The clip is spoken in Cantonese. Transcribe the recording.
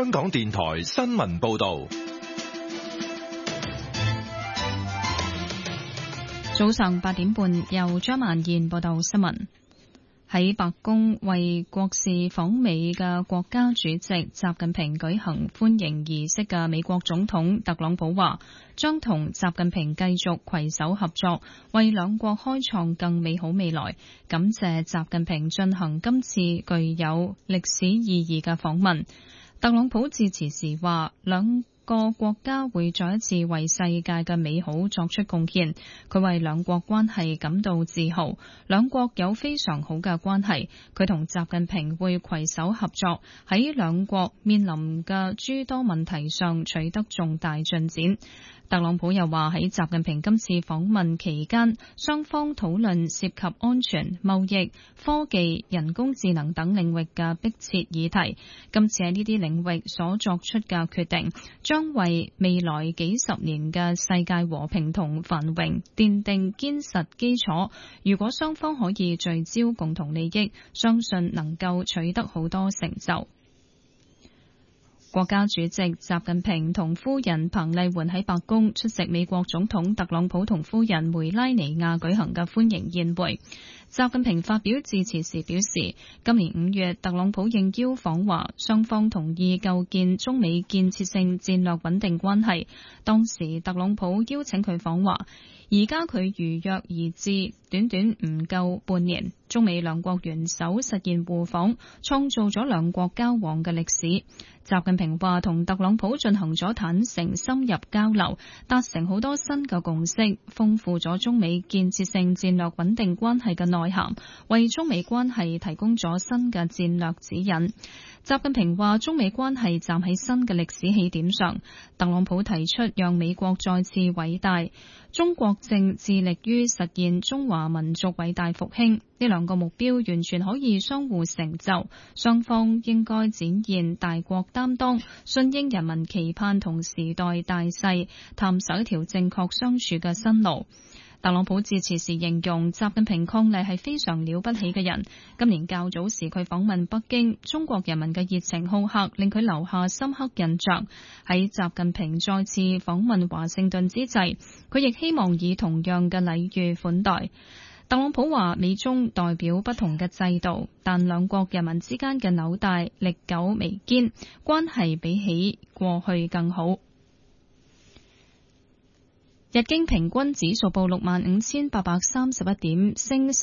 香港電台新聞報道。 早上8點半，由張曼燕報道新聞。喺白宮為國事訪美嘅國家主席習近平舉行歡迎儀式嘅美國總統特朗普話，將同習近平繼續攜手合作，為兩國開創更美好未來。感謝習近平進行今次具有歷史意義嘅訪問。特朗普致辭時話，兩個國家會再一次為世界嘅美好作出貢獻。佢為兩國關係感到自豪，兩國有非常好嘅關係。佢同習近平會攜手合作，喺兩國面臨嘅諸多問題上取得重大進展。特朗普又話喺習近平今次訪問期間，雙方討論涉及安全、貿易、科技、人工智能等領域嘅迫切議題。今次喺呢啲領域所作出嘅決定，將為未來幾十年嘅世界和平同繁榮奠定堅實基礎。如果雙方可以聚焦共同利益，相信能夠取得好多成就。國家主席習近平同夫人彭麗媛喺白宮出席美國總統特朗普同夫人梅拉尼亞舉行嘅歡迎宴會。習近平發表致辭時表示，今年5月特朗普應邀訪華，雙方同意構建中美建設性戰略穩定關係。當時特朗普邀請佢訪華，而家佢如約而至，短短唔夠半年，中美兩國元首實現互訪，創造咗兩國交往嘅歷史。習近平話同特朗普進行咗坦誠深入交流，達成好多新嘅共識，豐富咗中美建設性戰略穩定關係嘅內涵，為中美關係提供咗新嘅戰略指引。習近平話中美關係站喺新嘅歷史起點上。特朗普提出讓美國再次偉大，中國正致力於實現中華民族偉大復興，呢兩個目標完全可以相互成就，雙方應該展現大國擔當，順應人民期盼同時代大勢，探索一條正確相處嘅新路。特朗普致辭時形容習近平伉儷係非常了不起嘅人。今年較早時佢訪問北京，中國人民嘅熱情好客令佢留下深刻印象。喺習近平再次訪問華盛頓之際，佢亦希望以同樣嘅禮遇款待。特朗普話美中代表不同嘅制度，但兩國人民之間嘅紐帶歷久彌堅，關係比起過去更好。日經平均指數報65,831點，升